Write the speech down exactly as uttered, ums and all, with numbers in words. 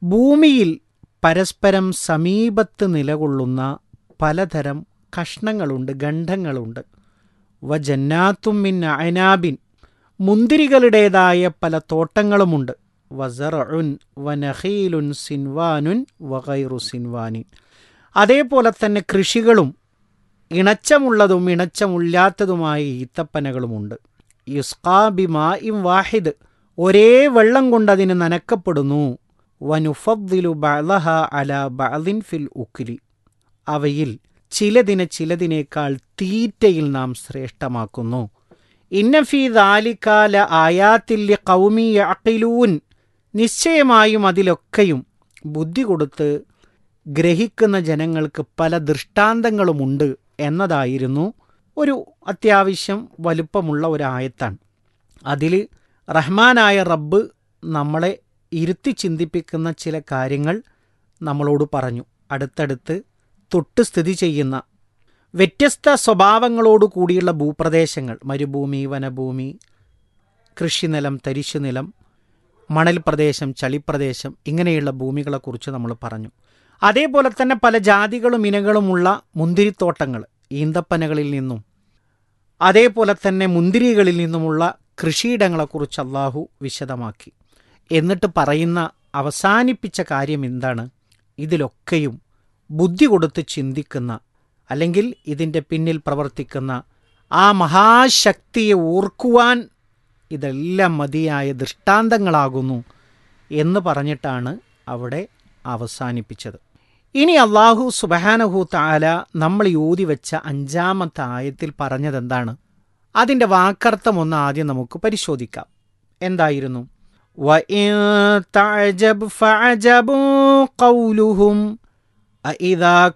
ഭൂമിയിൽ പരസ്പരം സമീപത്ത് നിലകൊള്ളുന്ന പലതരം കഷ്ണങ്ങളുണ്ട്, ഗണ്ഡങ്ങളുണ്ട്. വ ജന്നാത്തും മിൻ അഅനാബിൻ, മുന്തിരികളുടേതായ പല തോട്ടങ്ങളുമുണ്ട്. വസറഉൻ വനഖീലുൻ സിൻവാനുൻ വഗൈറു സിൻവാനിൻ, അതേപോലെ തന്നെ കൃഷികളും ഇണച്ചമുള്ളതും ഇണച്ചമില്ലാത്തതുമായ ഈത്തപ്പനകളുമുണ്ട്. യുസ്ഖാ ബിമാഇൻ വാഹിദ്, ഒരേ വെള്ളം കൊണ്ടതിന് നനക്കപ്പെടുന്നു. വനുഫദ്ദിലു ബഅദഹ അലാ ബഅദിൻ ഫിൽ ഉക്ലി, അവയിൽ ചിലതിനെ ചിലതിനേക്കാൾ തീറ്റയിൽ നാം ശ്രേഷ്ഠമാക്കുന്നു. ഇന്ന ഫീ ദാലിക ലആയാത്തിൽ ലിഖൗമി യഅഖിലൂൻ, നിശ്ചയമായും അതിലൊക്കെയും ബുദ്ധി കൊടുത്ത് ഗ്രഹിക്കുന്ന ജനങ്ങൾക്ക് പല ദൃഷ്ടാന്തങ്ങളുമുണ്ട് എന്നതായിരുന്നു ഒരു അത്യാവശ്യം വലുപ്പമുള്ള ഒരായത്താണ്. അതിൽ റഹ്മാനായ റബ്ബ് നമ്മളെ ഇരുത്തി ചിന്തിപ്പിക്കുന്ന ചില കാര്യങ്ങൾ നമ്മളോട് പറഞ്ഞു. അടുത്തടുത്ത് തൊട്ട് സ്ഥിതി ചെയ്യുന്ന വ്യത്യസ്ത സ്വഭാവങ്ങളോടു കൂടിയുള്ള ഭൂപ്രദേശങ്ങൾ, മരുഭൂമി, വനഭൂമി, കൃഷിനിലം, തരിശുനിലം, മണൽ പ്രദേശം, ചളിപ്രദേശം, ഇങ്ങനെയുള്ള ഭൂമികളെക്കുറിച്ച് നമ്മൾ പറഞ്ഞു. അതേപോലെ തന്നെ പല ജാതികളും ഇനങ്ങളുമുള്ള മുന്തിരിത്തോട്ടങ്ങൾ, ഈന്തപ്പനകളിൽ നിന്നും അതേപോലെ തന്നെ മുന്തിരികളിൽ നിന്നുമുള്ള കൃഷിയിടങ്ങളെക്കുറിച്ച് അള്ളാഹു വിശദമാക്കി. എന്നിട്ട് പറയുന്ന അവസാനിപ്പിച്ച കാര്യം എന്താണ്? ഇതിലൊക്കെയും ബുദ്ധി കൊടുത്ത് ചിന്തിക്കുന്ന, അല്ലെങ്കിൽ ഇതിൻ്റെ പിന്നിൽ പ്രവർത്തിക്കുന്ന ആ മഹാശക്തിയെ ഓർക്കുവാൻ ഇതെല്ലാം മതിയായ ദൃഷ്ടാന്തങ്ങളാകുന്നു എന്ന് പറഞ്ഞിട്ടാണ് അവിടെ അവസാനിപ്പിച്ചത്. ഇനി അള്ളാഹു സുബ്ഹാനഹു തആല നമ്മൾ യോതി വെച്ച അഞ്ചാമത്തെ ആയത്തിൽ പറഞ്ഞതെന്താണ്? അതിൻ്റെ വാക്കർത്ഥം ഒന്ന് ആദ്യം നമുക്ക് പരിശോധിക്കാം. എന്തായിരുന്നു? വഇൻ തഅജബ് ഫഅജബു ഖൗലുഹും അഇദാ